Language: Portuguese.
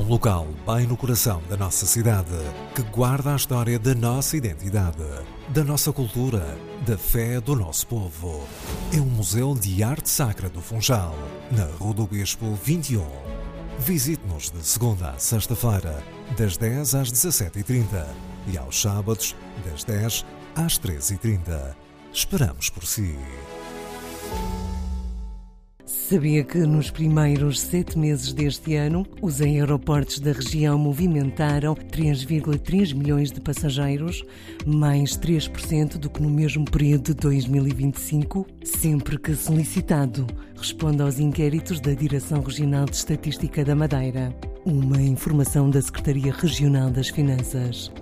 local bem no coração da nossa cidade, que guarda a história da nossa identidade, da nossa cultura, da fé do nosso povo. É um museu de arte sacra do Funchal, na Rua do Bispo 21. Visite-nos de segunda a sexta-feira, das 10 às 17h30 e aos sábados, das 10 às 13h30. Esperamos por si. Sabia que nos primeiros 7 meses deste ano, os aeroportos da região movimentaram 3,3 milhões de passageiros, mais 3% do que no mesmo período de 2025? Sempre que solicitado, responde aos inquéritos da Direção Regional de Estatística da Madeira. Uma informação da Secretaria Regional das Finanças.